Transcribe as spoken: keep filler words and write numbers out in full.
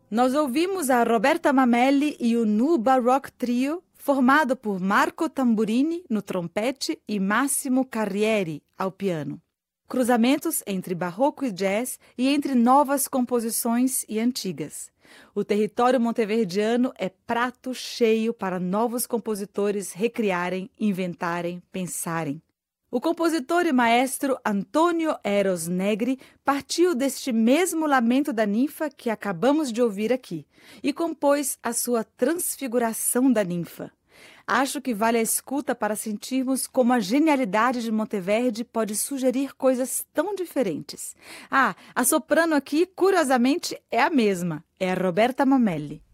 Nós ouvimos a Roberta Mamelli e o Nu Baroque Trio, formado por Marco Tamburini no trompete e Massimo Carrieri ao piano. Cruzamentos entre barroco e jazz e entre novas composições e antigas. O território monteverdiano é prato cheio para novos compositores recriarem, inventarem, pensarem. O compositor e maestro Antônio Eros Negri partiu deste mesmo Lamento da Ninfa que acabamos de ouvir aqui e compôs a sua Transfiguração da Ninfa. Acho que vale a escuta para sentirmos como a genialidade de Monteverdi pode sugerir coisas tão diferentes. Ah, a soprano aqui, curiosamente, é a mesma, é a Roberta Mamelli.